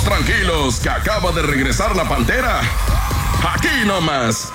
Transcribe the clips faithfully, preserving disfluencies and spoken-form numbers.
Todos tranquilos, que acaba de regresar la pantera. Aquí nomás.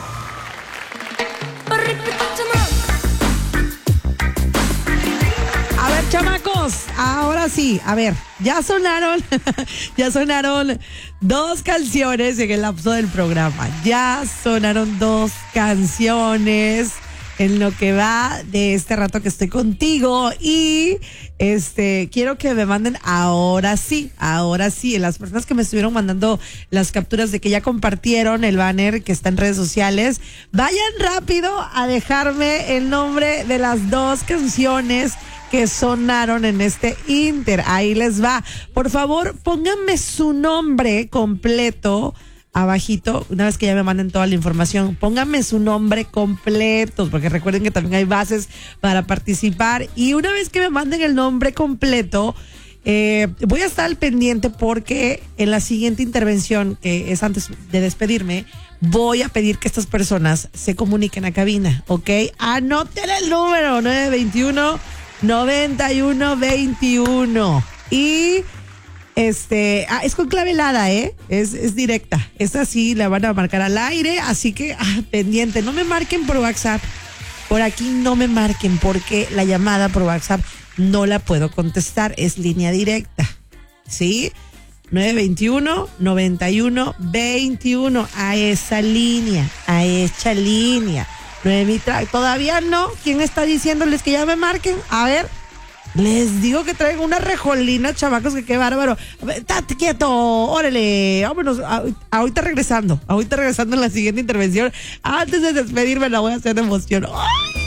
A ver, chamacos, ahora sí, a ver, ya sonaron, ya sonaron dos canciones en el lapso del programa. Ya sonaron dos canciones en lo que va de este rato que estoy contigo y este quiero que me manden ahora sí, ahora sí, las personas que me estuvieron mandando las capturas de que ya compartieron el banner que está en redes sociales, vayan rápido a dejarme el nombre de las dos canciones que sonaron en este Inter. Ahí les va. Por favor, pónganme su nombre completo abajito, una vez que ya me manden toda la información, pónganme su nombre completo, porque recuerden que también hay bases para participar, y una vez que me manden el nombre completo, eh, voy a estar al pendiente porque en la siguiente intervención, que es antes de despedirme, voy a pedir que estas personas se comuniquen a cabina, ¿ok? Anoten el número nueve veintiuno, noventa y uno veintiuno y Este, ah, es con clave helada, ¿eh? Es, es directa. Esta sí la van a marcar al aire, así que ah, pendiente. No me marquen por WhatsApp. Por aquí no me marquen porque la llamada por WhatsApp no la puedo contestar. Es línea directa. ¿Sí? nueve veintiuno, noventa y uno veintiuno. A esa línea. A esa línea. Todavía no. ¿Quién está diciéndoles que ya me marquen? A ver. Les digo que traigo una rejolina, chamacos, que qué bárbaro. Estate quieto, órale, vámonos. Ahorita regresando, ahorita regresando en la siguiente intervención. Antes de despedirme la voy a hacer de emoción. ¡Ay!